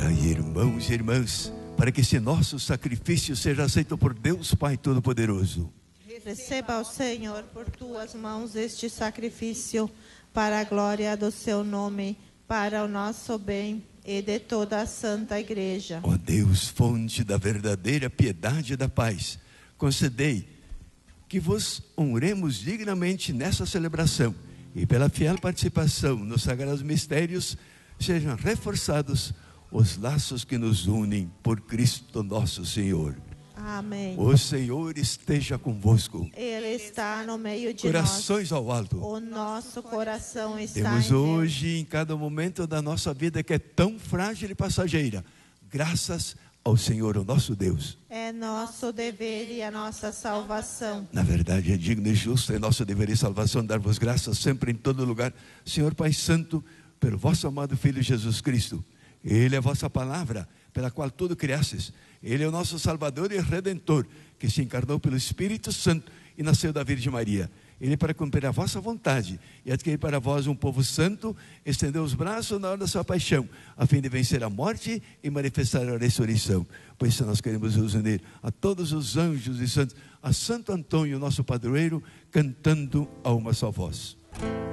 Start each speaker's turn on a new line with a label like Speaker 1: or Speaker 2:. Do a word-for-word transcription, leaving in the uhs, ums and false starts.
Speaker 1: Orai, irmãos e irmãs, para que esse nosso sacrifício seja aceito por Deus Pai Todo-Poderoso.
Speaker 2: Receba ao Senhor por tuas mãos este sacrifício, para a glória do seu nome, para o nosso bem e de toda a Santa Igreja.
Speaker 1: Ó Deus, fonte da verdadeira piedade e da paz, concedei que vos honremos dignamente nessa celebração e pela fiel participação nos sagrados mistérios sejam reforçados os laços que nos unem por Cristo nosso Senhor.
Speaker 2: Amém.
Speaker 1: O Senhor esteja convosco.
Speaker 2: Ele está no meio de
Speaker 1: Corações
Speaker 2: nós.
Speaker 1: ao alto.
Speaker 2: O nosso coração está
Speaker 1: Temos
Speaker 2: em Deus.
Speaker 1: hoje, em cada momento da nossa vida que é tão frágil e passageira, graças ao Senhor, o nosso Deus.
Speaker 2: É nosso dever e a nossa salvação.
Speaker 1: Na verdade, é digno e justo, é nosso dever e salvação dar-vos graças sempre em todo lugar, Senhor Pai Santo, pelo vosso amado Filho Jesus Cristo. Ele é a vossa palavra, pela qual tudo criastes. Ele é o nosso Salvador e Redentor, que se encarnou pelo Espírito Santo e nasceu da Virgem Maria. Ele, para cumprir a vossa vontade e adquirir para vós um povo santo, estendeu os braços na hora da sua paixão, a fim de vencer a morte e manifestar a ressurreição. Por isso nós queremos nos unir a todos os anjos e santos, a Santo Antônio, nosso padroeiro, cantando a uma só voz.